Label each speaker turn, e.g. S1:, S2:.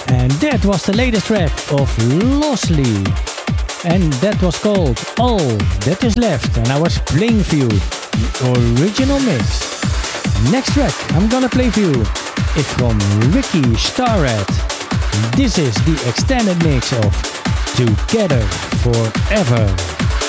S1: And that was the latest track of Losley. And that was called All That Is Left. And I was playing for you the original mix. Next track I'm gonna play for you is from Ricky Starrett. This is the extended mix of Together Forever.